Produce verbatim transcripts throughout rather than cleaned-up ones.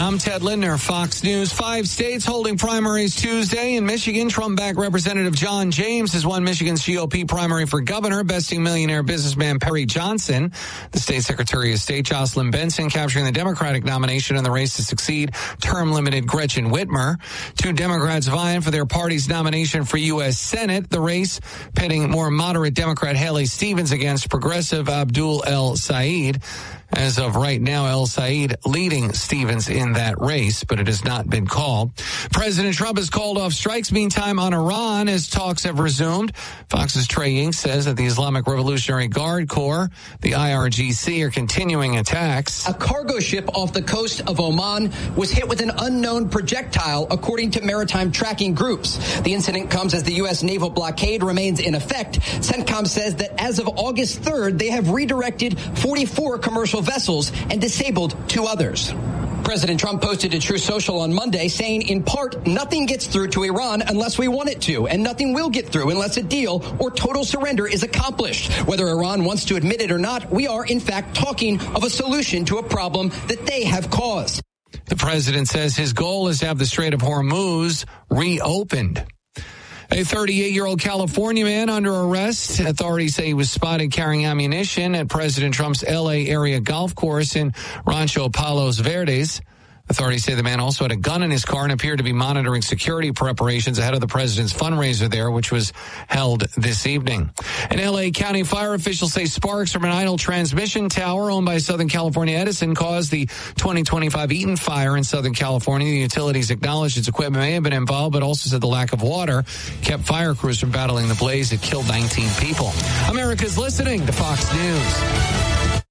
I'm Ted Lindner, Fox News. Five states holding primaries Tuesday. In Michigan, Trump-backed Representative John James has won Michigan's G O P primary for governor, besting millionaire businessman Perry Johnson. The state Secretary of State, Jocelyn Benson, capturing the Democratic nomination in the race to succeed term-limited Gretchen Whitmer. Two Democrats vying for their party's nomination for U S Senate. The race pitting more moderate Democrat Haley Stevens against progressive Abdul El Said. As of right now, El Said leading Stevens in that race, but it has not been called. President Trump has called off strikes meantime on Iran as talks have resumed. Fox's Trey Ying says that the Islamic Revolutionary Guard Corps, the I R G C, are continuing attacks. A cargo ship off the coast of Oman was hit with an unknown projectile, according to maritime tracking groups. The incident comes as the U S naval blockade remains in effect. CENTCOM says that as of August third, they have redirected forty-four commercial vessels and disabled two others. President Trump posted to Truth Social on Monday saying, in part, nothing gets through to Iran unless we want it to, and nothing will get through unless a deal or total surrender is accomplished. Whether Iran wants to admit it or not, we are, in fact, talking of a solution to a problem that they have caused. The president says his goal is to have the Strait of Hormuz reopened. A thirty-eight-year-old California man under arrest. Authorities say he was spotted carrying ammunition at President Trump's L A area golf course in Rancho Palos Verdes. Authorities say the man also had a gun in his car and appeared to be monitoring security preparations ahead of the president's fundraiser there, which was held this evening. An L A County fire officials say sparks from an idle transmission tower owned by Southern California Edison caused the twenty twenty-five Eaton fire in Southern California. The utilities acknowledged its equipment may have been involved, but also said the lack of water kept fire crews from battling the blaze. It killed nineteen people. America's listening to Fox News.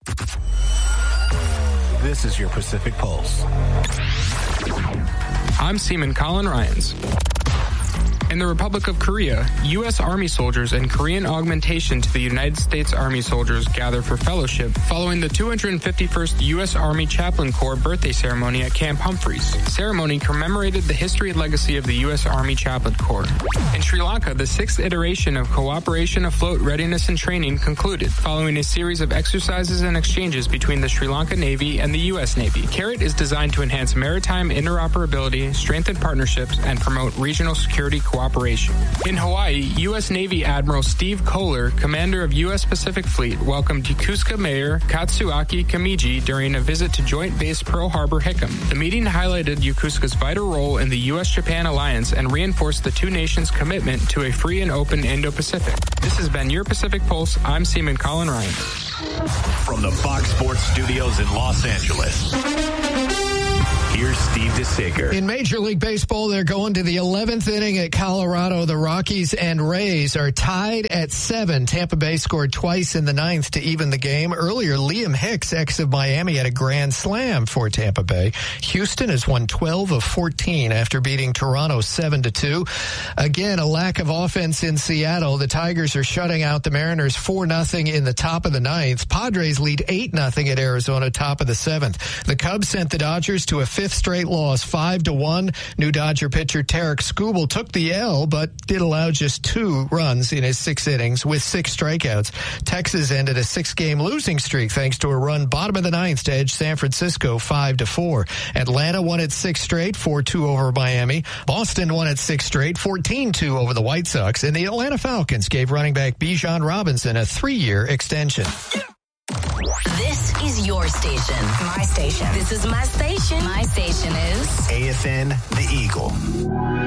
This is your Pacific Pulse. I'm Seaman Colin Ryans. In the Republic of Korea, U S Army soldiers and Korean augmentation to the United States Army soldiers gather for fellowship following the two hundred fifty-first U S Army Chaplain Corps birthday ceremony at Camp Humphreys. Ceremony commemorated the history and legacy of the U S Army Chaplain Corps. In Sri Lanka, the sixth iteration of Cooperation Afloat Readiness and Training concluded, following a series of exercises and exchanges between the Sri Lanka Navy and the U S Navy. CARROT is designed to enhance maritime interoperability, strengthen partnerships, and promote regional security cooperation. In Hawaii, U S Navy Admiral Steve Kohler, commander of U S Pacific Fleet, welcomed Yokosuka Mayor Katsuaki Kamiji during a visit to Joint Base Pearl Harbor Hickam. The meeting highlighted Yokosuka's vital role in the U S Japan alliance and reinforced the two nations' commitment to a free and open Indo-Pacific. This has been your Pacific Pulse. I'm Seaman Colin Ryan. From the Fox Sports Studios in Los Angeles, here's Steve DeSager. In Major League Baseball, they're going to the eleventh inning at Colorado. The Rockies and Rays are tied at seven. Tampa Bay scored twice in the ninth to even the game. Earlier, Liam Hicks, ex of Miami, had a grand slam for Tampa Bay. Houston has won twelve of fourteen after beating Toronto seven to two. Again, a lack of offense in Seattle. The Tigers are shutting out the Mariners four nothing in the top of the ninth. Padres lead eight nothing at Arizona, top of the seventh. The Cubs sent the Dodgers to a fifth straight loss, five to one. New Dodger pitcher Tarek Skubal took the L, but did allow just two runs in his six innings with six strikeouts. Texas ended a six-game losing streak thanks to a run bottom of the ninth to edge San Francisco five to four. Atlanta won its sixth straight, four two over Miami. Boston won its sixth straight, fourteen two over the White Sox. And the Atlanta Falcons gave running back Bijan Robinson a three-year extension. This is your station. My station. This is my station. My station is A F N, The Eagle.